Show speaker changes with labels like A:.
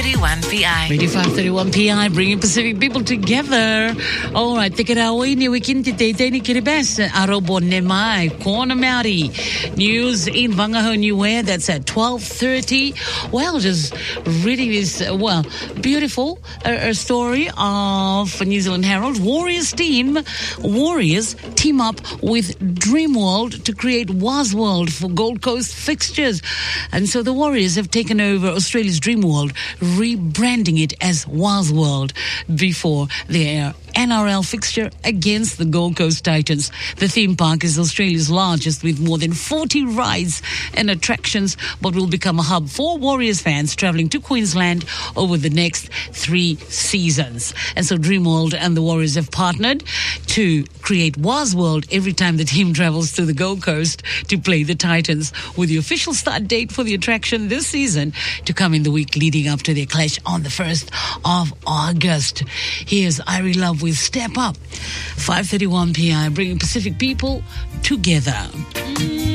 A: 531 PI.
B: Radio 531 PI, bringing Pacific people together. All right, te kera oi ni weekend te te ni kiribes arobo ne mai kona Maori. News in Wangaho Niue, that's at 12:30. Well, just reading this, beautiful story of New Zealand Herald. Warriors team up with Dreamworld to create Wasworld for Gold Coast fixtures. And so the Warriors have taken over Australia's Dreamworld, rebranding it as Wasworld before their NRL fixture against the Gold Coast Titans. The theme park is Australia's largest, with more than 40 rides and attractions, but will become a hub for Warriors fans travelling to Queensland over the next 3 seasons. And so Dreamworld and the Warriors have partnered to create Wasworld every time the team travels to the Gold Coast to play the Titans, with the official start date for the attraction this season to come in the week leading up to their clash on the 1st of August. Here's Irie Love with Step Up. 531 PI, bringing Pacific people together.